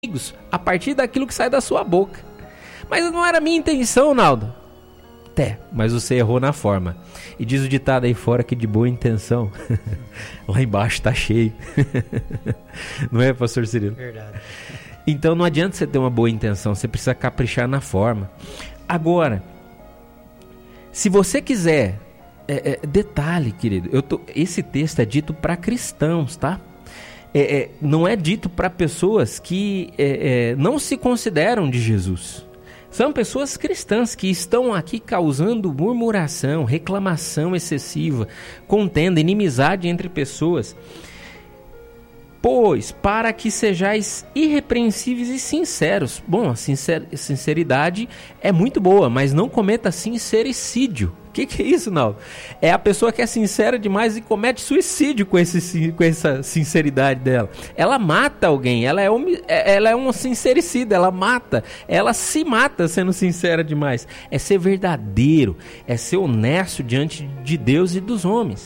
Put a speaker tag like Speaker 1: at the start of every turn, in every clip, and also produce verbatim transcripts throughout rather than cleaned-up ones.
Speaker 1: a partir daquilo que sai da sua boca. Mas não era minha intenção, Naldo. Até, mas você errou na forma. E diz o ditado aí fora que de boa intenção lá embaixo tá cheio. Não é, pastor Cirilo?
Speaker 2: Verdade.
Speaker 1: Então não adianta você ter uma boa intenção, você precisa caprichar na forma. Agora, se você quiser, é, é, detalhe, querido, eu tô, esse texto é dito para cristãos, tá? É, é, não é dito para pessoas que é, é, não se consideram de Jesus. São pessoas cristãs que estão aqui causando murmuração, reclamação excessiva, contenda, inimizade entre pessoas. Pois, para que sejais irrepreensíveis e sinceros. Bom, a sincer- sinceridade é muito boa, mas não cometa sincericídio. O que, que é isso, Naldo? É a pessoa que é sincera demais e comete suicídio com, esse, com essa sinceridade dela. Ela mata alguém, ela é, um, ela é um sincericida, ela mata, ela se mata sendo sincera demais. É ser verdadeiro, é ser honesto diante de Deus e dos homens.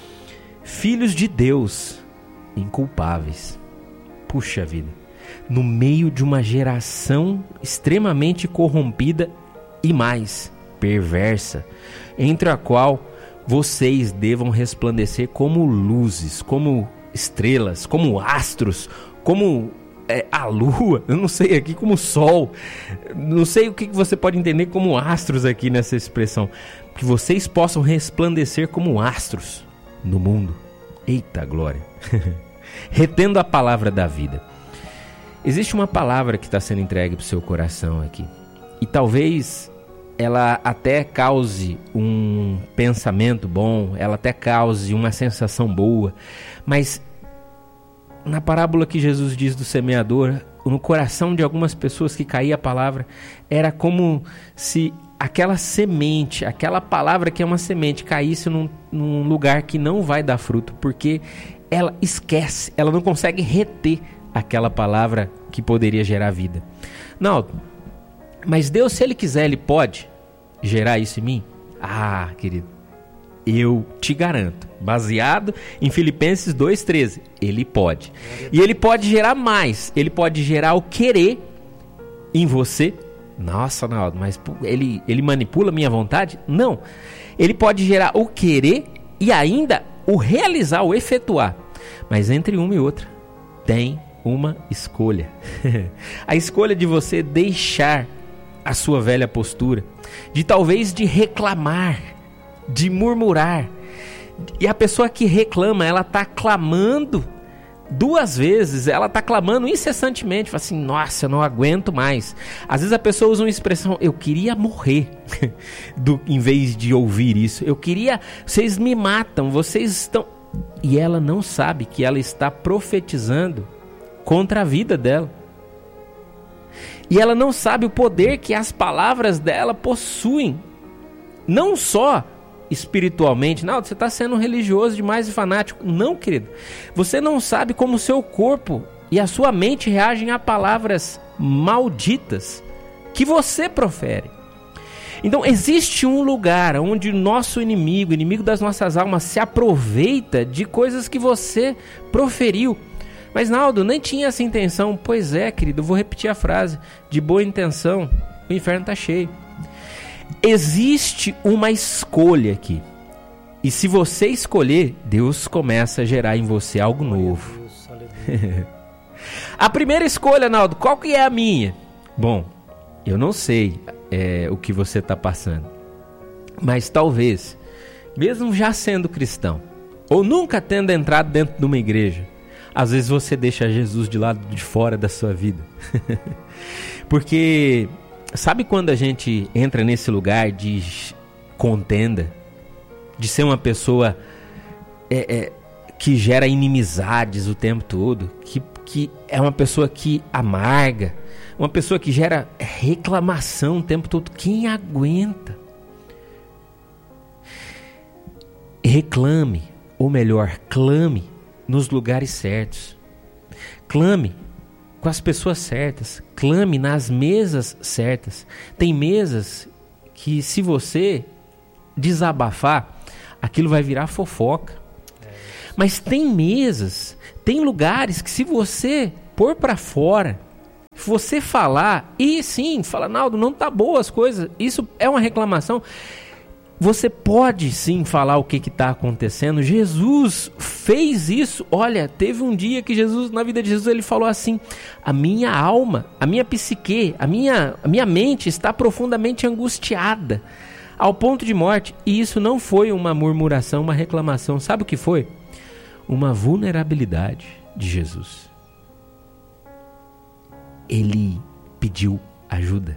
Speaker 1: Filhos de Deus, inculpáveis. Puxa vida, no meio de uma geração extremamente corrompida e mais perversa, entre a qual vocês devam resplandecer como luzes, como estrelas, como astros, como é, a lua, eu não sei aqui, como o sol, não sei o que você pode entender como astros aqui nessa expressão, que vocês possam resplandecer como astros no mundo. Eita glória! Retendo a palavra da vida. Existe uma palavra que está sendo entregue para o seu coração aqui, e talvez ela até cause um pensamento bom, ela até cause uma sensação boa, mas na parábola que Jesus diz do semeador, no coração de algumas pessoas que caía a palavra, era como se aquela semente, aquela palavra que é uma semente, caísse num, num lugar que não vai dar fruto, porque ela esquece, ela não consegue reter aquela palavra que poderia gerar vida. Não, mas Deus, se Ele quiser, Ele pode gerar isso em mim? Ah, querido, eu te garanto, baseado em Filipenses dois, treze, Ele pode. E Ele pode gerar mais, Ele pode gerar o querer em você. Nossa, Naldo, mas ele, ele manipula a minha vontade? Não. Ele pode gerar o querer e ainda o realizar, o efetuar. Mas entre uma e outra, tem uma escolha. A escolha de você deixar a sua velha postura, de talvez de reclamar, de murmurar. E a pessoa que reclama, ela está clamando duas vezes, ela está clamando incessantemente, fala assim, nossa, eu não aguento mais. Às vezes a pessoa usa uma expressão, eu queria morrer, do, em vez de ouvir isso. Eu queria, vocês me matam, vocês estão... E ela não sabe que ela está profetizando contra a vida dela. E ela não sabe o poder que as palavras dela possuem. Não só espiritualmente. Não, você está sendo religioso demais e fanático. Não, querido. Você não sabe como o seu corpo e a sua mente reagem a palavras malditas que você profere. Então existe um lugar onde o nosso inimigo, o inimigo das nossas almas, se aproveita de coisas que você proferiu. Mas Naldo, nem tinha essa intenção. Pois é, querido, eu vou repetir a frase. De boa intenção, o inferno está cheio. Existe uma escolha aqui. E se você escolher, Deus começa a gerar em você algo novo. A primeira escolha, Naldo, qual que é a minha? Bom, eu não sei é, o que você está passando. Mas talvez, mesmo já sendo cristão, ou nunca tendo entrado dentro de uma igreja, às vezes você deixa Jesus de lado de fora da sua vida. Porque sabe quando a gente entra nesse lugar de contenda, de ser uma pessoa é, é, que gera inimizades o tempo todo, que, que é uma pessoa que amarga, uma pessoa que gera reclamação o tempo todo? Quem aguenta? Reclame, ou melhor, clame nos lugares certos. Clame com as pessoas certas. Clame nas mesas certas. Tem mesas que, se você desabafar, aquilo vai virar fofoca. Mas tem mesas, tem lugares que, se você pôr para fora Você falar e sim, fala, Naldo, não tá boa as coisas, isso é uma reclamação. Você pode sim falar o que está acontecendo. Jesus fez isso. Olha, teve um dia que Jesus, na vida de Jesus, ele falou assim: a minha alma, a minha psique, a minha, a minha mente está profundamente angustiada, ao ponto de morte. E isso não foi uma murmuração, uma reclamação. Sabe o que foi? Uma vulnerabilidade de Jesus. Ele pediu ajuda.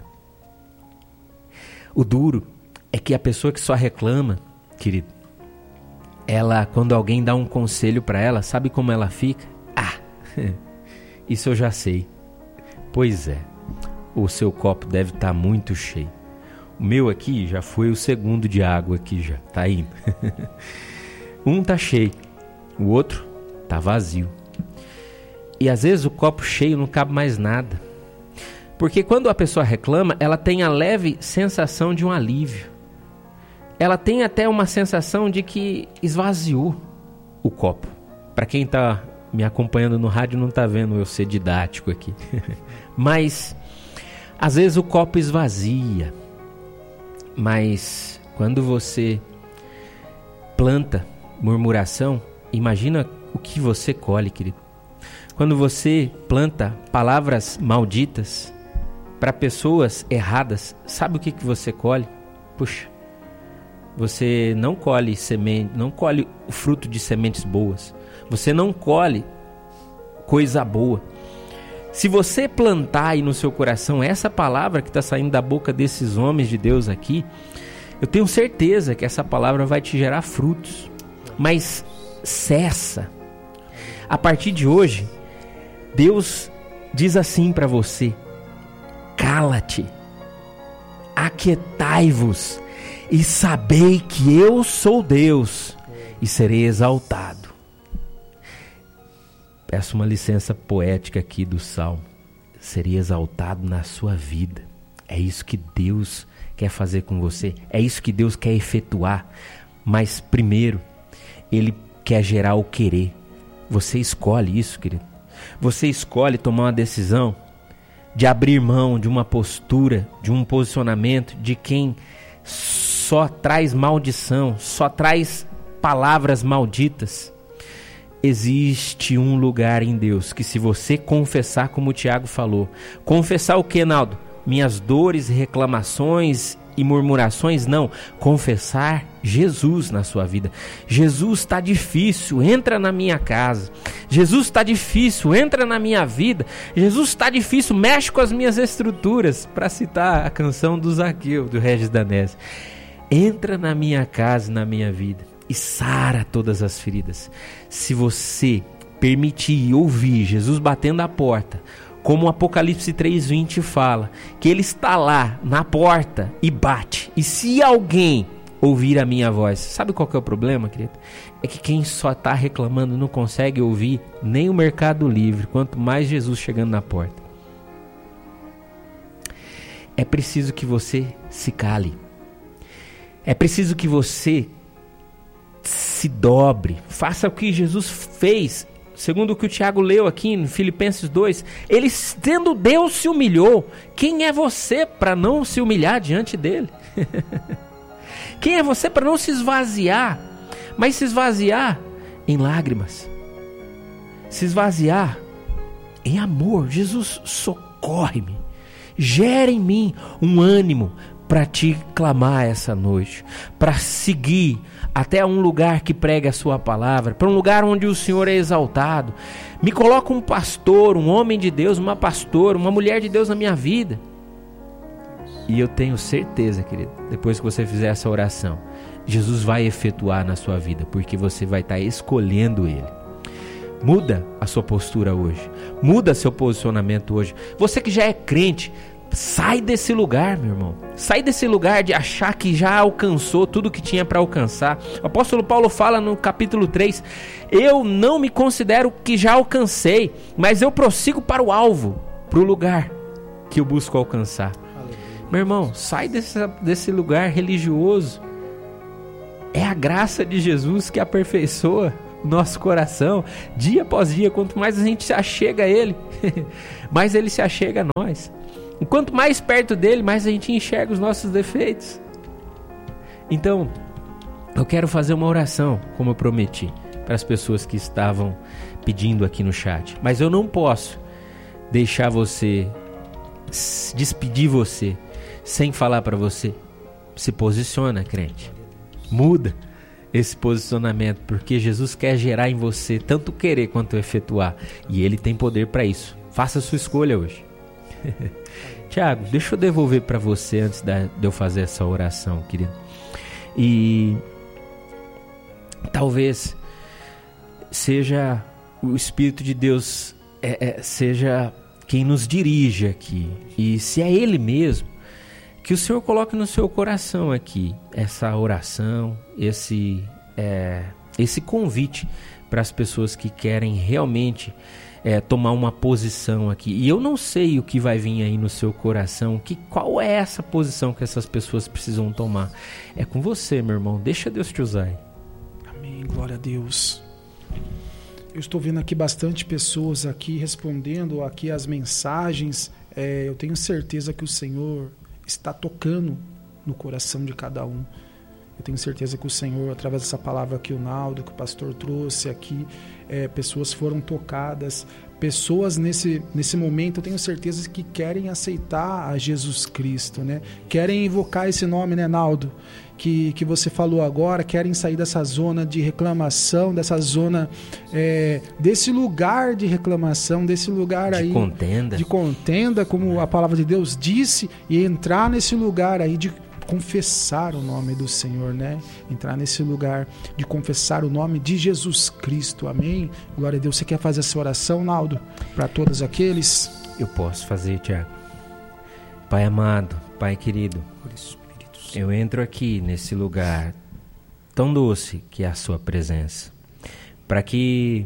Speaker 1: O duro é que a pessoa que só reclama, querido, ela, quando alguém dá um conselho para ela, sabe como ela fica? Ah, isso eu já sei. Pois é, o seu copo deve estar muito cheio. O meu aqui já foi o segundo de água aqui já, tá indo. Um tá cheio, o outro tá vazio. E às vezes o copo cheio não cabe mais nada. Porque quando a pessoa reclama, ela tem a leve sensação de um alívio. Ela tem até uma sensação de que esvaziou o copo. Para quem está me acompanhando no rádio não está vendo eu ser didático aqui. Mas, às vezes o copo esvazia. Mas, quando você planta murmuração, imagina o que você colhe, querido. Quando você planta palavras malditas para pessoas erradas, sabe o que, que você colhe? Puxa. Você não colhe semente, não colhe o fruto de sementes boas. Você não colhe coisa boa. Se você plantar aí no seu coração essa palavra que está saindo da boca desses homens de Deus aqui, eu tenho certeza que essa palavra vai te gerar frutos. Mas cessa. A partir de hoje, Deus diz assim para você: cala-te, aquietai-vos e sabei que eu sou Deus e serei exaltado. Peço uma licença poética aqui do Salmo. Serei exaltado na sua vida. É isso que Deus quer fazer com você. É isso que Deus quer efetuar. Mas primeiro, Ele quer gerar o querer. Você escolhe isso, querido. Você escolhe tomar uma decisão de abrir mão de uma postura, de um posicionamento de quem só traz maldição, só traz palavras malditas. Existe um lugar em Deus que, se você confessar, como o Tiago falou, confessar o que, Naldo? Minhas dores, reclamações e murmurações? Não, confessar Jesus na sua vida. Jesus, está difícil, entra na minha casa. Jesus, está difícil, entra na minha vida. Jesus, está difícil, mexe com as minhas estruturas, para citar a canção do Zaqueu, do Regis Danese. Entra na minha casa, na minha vida, e sara todas as feridas. Se você permitir ouvir Jesus batendo a porta, como o Apocalipse três vinte fala, que Ele está lá na porta e bate. E se alguém ouvir a minha voz, sabe qual que é o problema, querido? É que quem só está reclamando não consegue ouvir nem o Mercado Livre, quanto mais Jesus chegando na porta. É preciso que você se cale. É preciso que você se dobre. Faça o que Jesus fez. Segundo o que o Tiago leu aqui em Filipenses dois, Ele, sendo Deus, se humilhou. Quem é você para não se humilhar diante dele? Quem é você para não se esvaziar? Mas se esvaziar em lágrimas. Se esvaziar em amor. Jesus, socorre-me. Gera em mim um ânimo para te clamar essa noite, para seguir até um lugar que prega a sua palavra, para um lugar onde o Senhor é exaltado. Me coloca um pastor, um homem de Deus, uma pastora, uma mulher de Deus na minha vida. E eu tenho certeza, querido, depois que você fizer essa oração, Jesus vai efetuar na sua vida, porque você vai estar escolhendo Ele. Muda a sua postura hoje, muda seu posicionamento hoje. Você que já é crente, sai desse lugar, meu irmão. Sai desse lugar de achar que já alcançou tudo que tinha para alcançar. O apóstolo Paulo fala no capítulo três: eu não me considero que já alcancei, mas eu prossigo para o alvo, para o lugar que eu busco alcançar. Aleluia. Meu irmão, sai desse, desse lugar religioso. É a graça de Jesus que aperfeiçoa nosso coração, dia após dia. Quanto mais a gente se achega a Ele, mais Ele se achega a nós. Quanto mais perto dele, mais a gente enxerga os nossos defeitos. Então, eu quero fazer uma oração, como eu prometi, para as pessoas que estavam pedindo aqui no chat. Mas eu não posso deixar você, despedir você, sem falar para você: se posiciona, crente. Muda esse posicionamento, porque Jesus quer gerar em você tanto querer quanto efetuar. E Ele tem poder para isso. Faça a sua escolha hoje. Tiago, deixa eu devolver para você antes de eu fazer essa oração, querido. E talvez seja o Espírito de Deus, é, é, seja quem nos dirige aqui. E se é Ele mesmo, que o Senhor coloque no seu coração aqui essa oração, esse, é, esse convite para as pessoas que querem realmente É, tomar uma posição aqui. E eu não sei o que vai vir aí no seu coração, que, qual é essa posição que essas pessoas precisam tomar. É com você, meu irmão. Deixa Deus te usar aí.
Speaker 2: Amém, glória a Deus. Eu estou vendo aqui bastante pessoas aqui respondendo aqui as mensagens. É, eu tenho certeza que o Senhor está tocando no coração de cada um. Eu tenho certeza que o Senhor, através dessa palavra que o Naldo, que o pastor trouxe aqui, é, pessoas foram tocadas, pessoas nesse, nesse momento, eu tenho certeza que querem aceitar a Jesus Cristo, né? Querem invocar esse nome, né, Naldo? Que, que você falou agora, querem sair dessa zona de reclamação, dessa zona, é, desse lugar de reclamação, desse lugar
Speaker 1: de
Speaker 2: aí...
Speaker 1: De contenda.
Speaker 2: De contenda, como a palavra de Deus disse, e entrar nesse lugar aí de confessar o nome do Senhor, né? Entrar nesse lugar de confessar o nome de Jesus Cristo, amém? Glória a Deus. Você quer fazer essa oração, Naldo? Para todos aqueles?
Speaker 1: Eu posso fazer, Tiago. Pai amado, Pai querido, eu entro aqui nesse lugar tão doce que é a sua presença, para que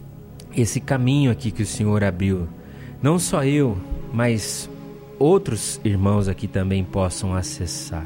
Speaker 1: esse caminho aqui que o Senhor abriu, não só eu, mas outros irmãos aqui também possam acessar.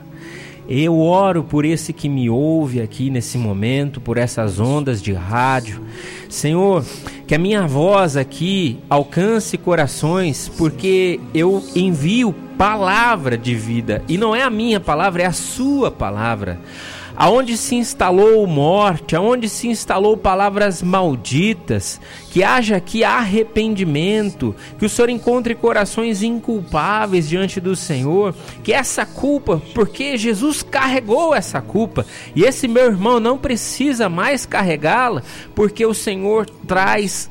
Speaker 1: Eu oro por esse que me ouve aqui nesse momento, por essas ondas de rádio. Senhor, que a minha voz aqui alcance corações, porque eu envio palavra de vida. E não é a minha palavra, é a sua palavra. Aonde se instalou morte, aonde se instalou palavras malditas, que haja aqui arrependimento, que o Senhor encontre corações inculpáveis diante do Senhor, que essa culpa, porque Jesus carregou essa culpa, e esse meu irmão não precisa mais carregá-la, porque o Senhor traz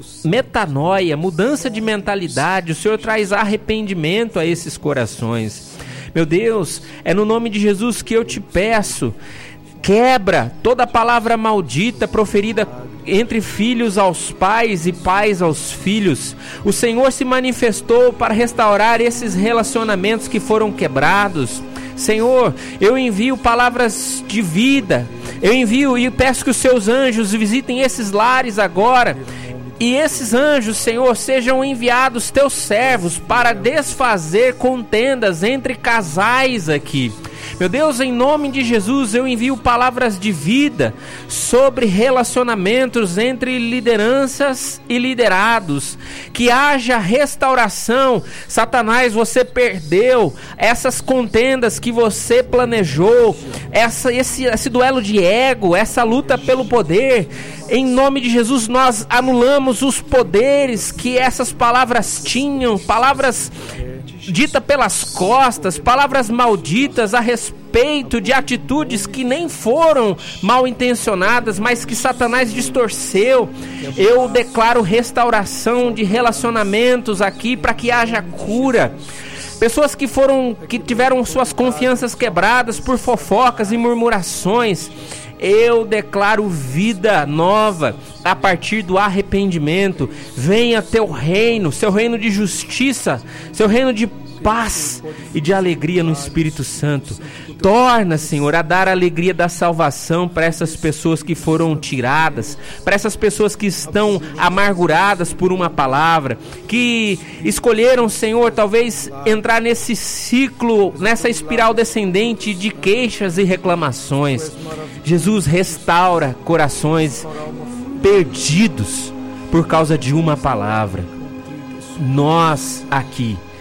Speaker 1: metanoia, mudança de mentalidade, o Senhor traz arrependimento a esses corações. Meu Deus, é no nome de Jesus que eu te peço, quebra toda palavra maldita proferida entre filhos aos pais e pais aos filhos. O Senhor se manifestou para restaurar esses relacionamentos que foram quebrados. Senhor, eu envio palavras de vida, eu envio e peço que os seus anjos visitem esses lares agora. E esses anjos, Senhor, sejam enviados teus servos para desfazer contendas entre casais aqui. Meu Deus, em nome de Jesus, eu envio palavras de vida sobre relacionamentos entre lideranças e liderados. Que haja restauração. Satanás, você perdeu essas contendas que você planejou, essa, esse, esse duelo de ego, essa luta pelo poder. Em nome de Jesus, nós anulamos os poderes que essas palavras tinham, palavras ditas pelas costas, palavras malditas a respeito de atitudes que nem foram mal intencionadas, mas que Satanás distorceu. Eu declaro restauração de relacionamentos aqui para que haja cura. Pessoas que foram, que tiveram suas confianças quebradas por fofocas e murmurações, eu declaro vida nova a partir do arrependimento. Venha teu reino, seu reino de justiça, seu reino de paz e de alegria no Espírito Santo. Torna, Senhor, a dar a alegria da salvação para essas pessoas que foram tiradas, para essas pessoas que estão amarguradas por uma palavra, que escolheram, Senhor, talvez entrar nesse ciclo, nessa espiral descendente de queixas e reclamações. Jesus, restaura corações perdidos por causa de uma palavra. Nós aqui